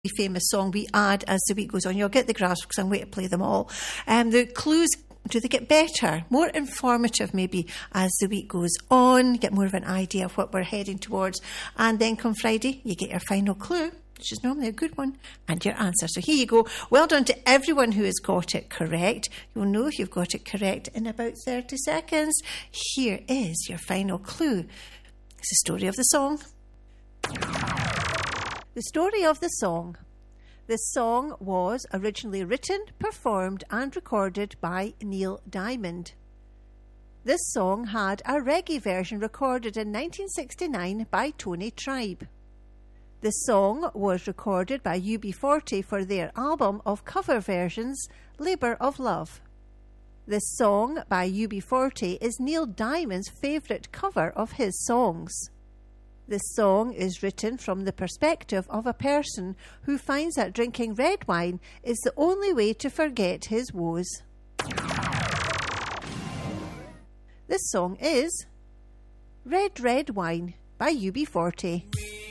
famous song we add as the week goes on. You'll get the graphs because I'm waiting to play them all. The clues, do they get better, more informative maybe as the week goes on, get more of an idea of what we're heading towards, and then come Friday you get your final clue, which is normally a good one, and your answer. So here you go. Well done to everyone who has got it correct. You'll know if you've got it correct in about 30 seconds. Here is your final clue. It's the story of the song. The story of the song. The song was originally written, performed and recorded by Neil Diamond. This song had a reggae version recorded in 1969 by Tony Tribe. The song was recorded by UB40 for their album of cover versions, Labour of Love. This song by UB40 is Neil Diamond's favourite cover of his songs. This song is written from the perspective of a person who finds that drinking red wine is the only way to forget his woes. This song is Red Red Wine by UB40.